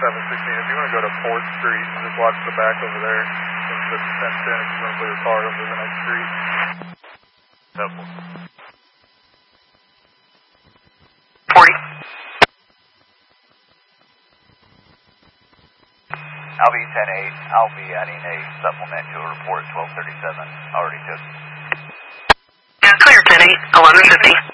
716, if you want to go to 4th Street and just watch the back over there, since it's fenced in, if you want to put your car over the next street. Double. 40. I'll be 10-8. I'll be adding a supplement to a report 1237. Already took. Yeah, clear 10-8, 1150.